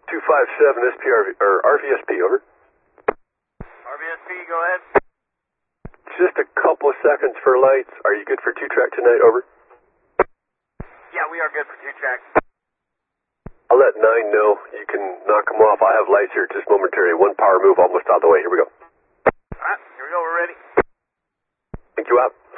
257 SPRV, or RVSP, over. RVSP, go ahead. Just a couple of seconds for lights. Are you good for 2-track tonight, over? Yeah, we are good for 2-track. I'll let 9 know. You can knock them off. I have lights here just momentarily. One power move almost out of the way. Here we go. Alright, here we go, we're ready. Thank you, out.